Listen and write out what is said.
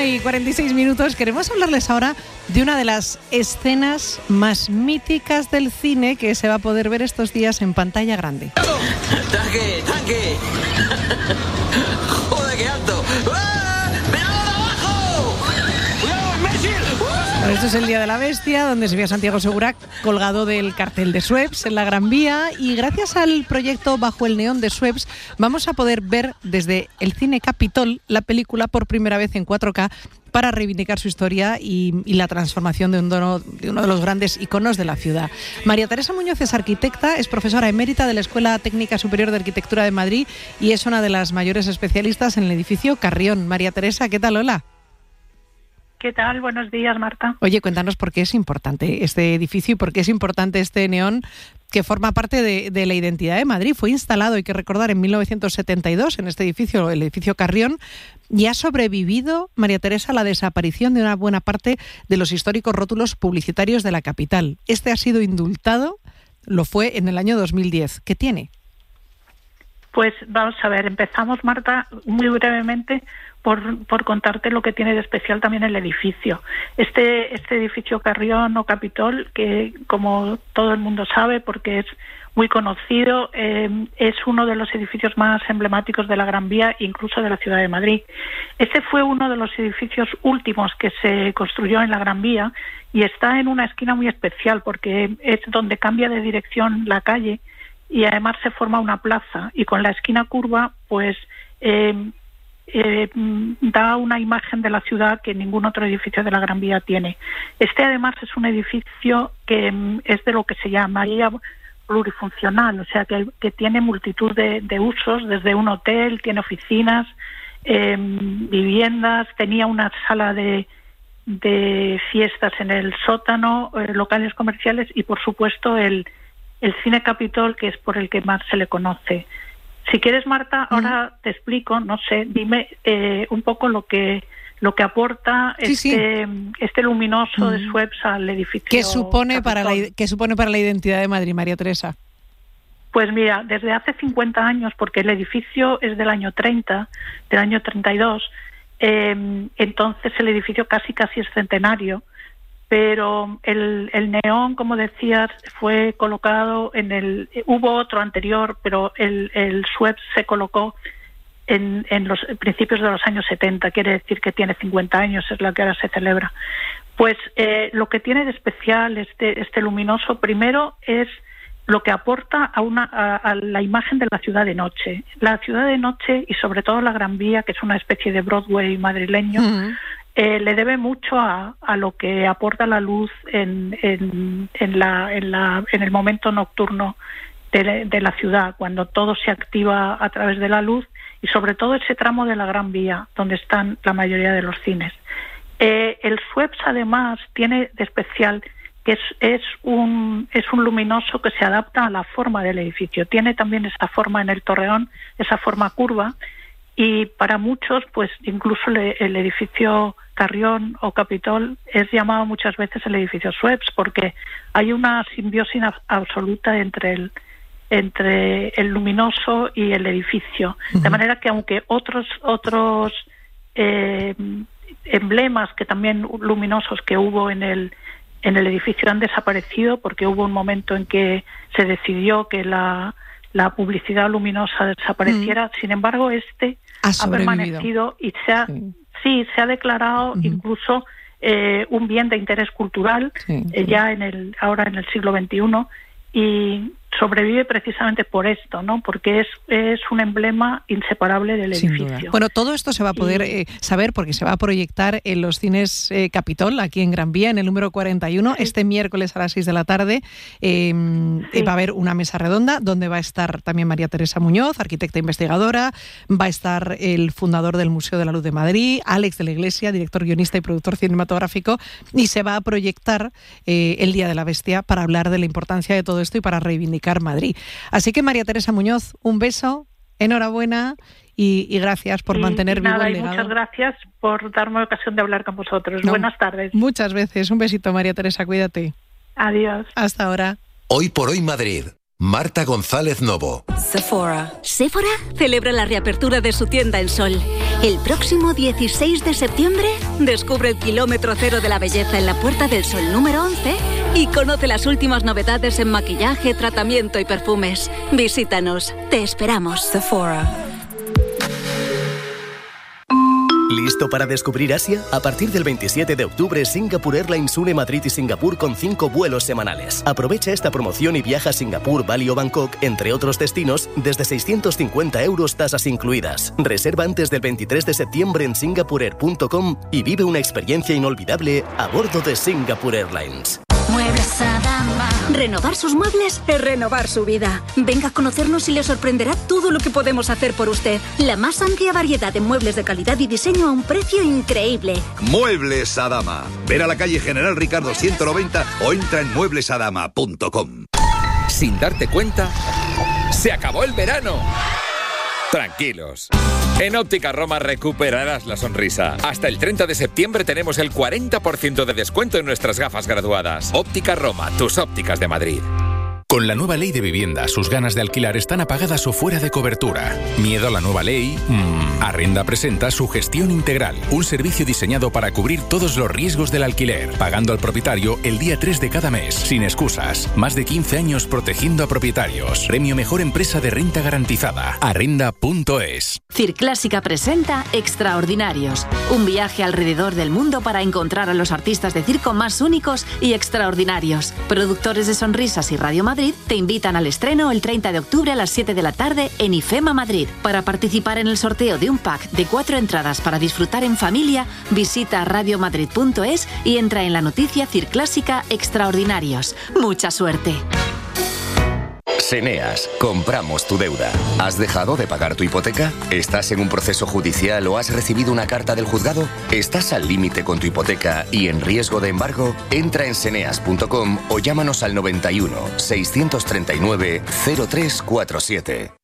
1:46. Queremos hablarles ahora de una de las escenas más míticas del cine que se va a poder ver estos días en pantalla grande. ¡Tanque! ¡Tanque! ¡Joder, qué alto! ¡Mirad abajo! ¡Cuidado, imbécil! Bueno, esto es el Día de la Bestia, donde se ve a Santiago Segura colgado del cartel de Schweppes en la Gran Vía, y gracias al proyecto Bajo el Neón de Schweppes vamos a poder ver desde el Cine Capitol la película por primera vez en 4K para reivindicar su historia y la transformación de uno de los grandes iconos de la ciudad. María Teresa Muñoz es arquitecta, es profesora emérita de la Escuela Técnica Superior de Arquitectura de Madrid y es una de las mayores especialistas en el edificio Carrión. María Teresa, ¿qué tal? Hola. ¿Qué tal? Buenos días, Marta. Oye, cuéntanos por qué es importante este edificio y por qué es importante este neón que forma parte de la identidad de Madrid. Fue instalado, hay que recordar, en 1972 en este edificio, el edificio Carrión, y ha sobrevivido, María Teresa, a la desaparición de una buena parte de los históricos rótulos publicitarios de la capital. Este ha sido indultado, lo fue en el año 2010. ¿Qué tiene? Pues vamos a ver, empezamos, Marta, muy brevemente por contarte lo que tiene de especial también el edificio. Este edificio Carrión o Capitol, que como todo el mundo sabe, porque es muy conocido, es uno de los edificios más emblemáticos de la Gran Vía, incluso de la ciudad de Madrid. Este fue uno de los edificios últimos que se construyó en la Gran Vía y está en una esquina muy especial porque es donde cambia de dirección la calle y además se forma una plaza, y con la esquina curva pues da una imagen de la ciudad que ningún otro edificio de la Gran Vía tiene. Este además es un edificio que es de lo que se llamaría plurifuncional, o sea que tiene multitud de usos, desde un hotel, tiene oficinas, viviendas, tenía una sala de fiestas en el sótano, locales comerciales y por supuesto el Cine Capitol, que es por el que más se le conoce. Si quieres, Marta, ahora te explico, no sé, dime un poco lo que aporta este luminoso de Schweppes al edificio. ¿Qué supone para la identidad de Madrid, María Teresa? Pues mira, desde hace 50 años, porque el edificio es del año 30, del año 32, entonces el edificio casi es centenario, pero el neón, como decías, fue colocado hubo otro anterior, pero el Schweppes se colocó en los principios de los años 70, quiere decir que tiene 50 años, es la que ahora se celebra. Pues lo que tiene de especial este luminoso, primero, es lo que aporta a la imagen de la ciudad de noche. La ciudad de noche, y sobre todo la Gran Vía, que es una especie de Broadway madrileño, le debe mucho a lo que aporta la luz en el momento nocturno de la ciudad, cuando todo se activa a través de la luz, y sobre todo ese tramo de la Gran Vía donde están la mayoría de los cines. El Schweppes además tiene de especial que es un luminoso que se adapta a la forma del edificio. Tiene también esa forma en el torreón, esa forma curva, y para muchos, pues incluso el edificio Carrión o Capitol es llamado muchas veces el edificio Schweppes, porque hay una simbiosis absoluta entre el luminoso y el edificio. De manera que aunque otros emblemas que también luminosos que hubo en el edificio han desaparecido, porque hubo un momento en que se decidió que la publicidad luminosa desapareciera. Sin embargo, ha permanecido y se ha declarado incluso un bien de interés cultural ya ahora en el siglo XXI, y sobrevive precisamente por esto, ¿no? Porque es un emblema inseparable del edificio. Bueno, todo esto se va a poder saber porque se va a proyectar en los cines Capitol, aquí en Gran Vía, en el número 41, este miércoles a las 6 de la tarde. Va a haber una mesa redonda donde va a estar también María Teresa Muñoz, arquitecta investigadora, va a estar el fundador del Museo de la Luz de Madrid, Àlex de la Iglesia, director, guionista y productor cinematográfico, y se va a proyectar el Día de la Bestia para hablar de la importancia de todo esto y para reivindicar Madrid. Así que, María Teresa Muñoz, un beso, enhorabuena y gracias por mantener vivo el legado. Muchas gracias por darme ocasión de hablar con vosotros. Buenas tardes. Muchas veces. Un besito, María Teresa, cuídate. Adiós. Hasta ahora. Hoy por hoy Madrid. Marta González Novo. Sephora celebra la reapertura de su tienda en Sol. El próximo 16 de septiembre descubre el kilómetro cero de la belleza en la Puerta del Sol número 11 y conoce las últimas novedades en maquillaje, tratamiento y perfumes. Visítanos. Te esperamos. Sephora. ¿Listo para descubrir Asia? A partir del 27 de octubre, Singapore Airlines une Madrid y Singapur con 5 vuelos semanales. Aprovecha esta promoción y viaja a Singapur, Bali o Bangkok, entre otros destinos, desde 650 euros, tasas incluidas. Reserva antes del 23 de septiembre en singaporeair.com y vive una experiencia inolvidable a bordo de Singapore Airlines. Muebles Adama. Renovar sus muebles es renovar su vida. Venga a conocernos y le sorprenderá todo lo que podemos hacer por usted. La más amplia variedad de muebles de calidad y diseño a un precio increíble. Muebles Adama. Ven a la calle General Ricardo 190 o entra en mueblesadama.com. Sin darte cuenta, se acabó el verano. Tranquilos. En Óptica Roma recuperarás la sonrisa. Hasta el 30 de septiembre tenemos el 40% de descuento en nuestras gafas graduadas. Óptica Roma, tus ópticas de Madrid. Con la nueva ley de vivienda, sus ganas de alquilar están apagadas o fuera de cobertura. ¿Miedo a la nueva ley? Arrenda presenta su gestión integral, un servicio diseñado para cubrir todos los riesgos del alquiler, pagando al propietario el día 3 de cada mes, sin excusas. Más de 15 años protegiendo a propietarios. Premio Mejor Empresa de Renta Garantizada. Arrenda.es. Circlásica presenta Extraordinarios, un viaje alrededor del mundo para encontrar a los artistas de circo más únicos y extraordinarios. Productores de Sonrisas y Radio Madrid te invitan al estreno el 30 de octubre a las 7 de la tarde en IFEMA Madrid. Para participar en el sorteo de un pack de 4 entradas para disfrutar en familia, visita radiomadrid.es y entra en la noticia Circlásica Extraordinarios. ¡Mucha suerte! Seneas, compramos tu deuda. ¿Has dejado de pagar tu hipoteca? ¿Estás en un proceso judicial o has recibido una carta del juzgado? ¿Estás al límite con tu hipoteca y en riesgo de embargo? Entra en seneas.com o llámanos al 91 639 0347.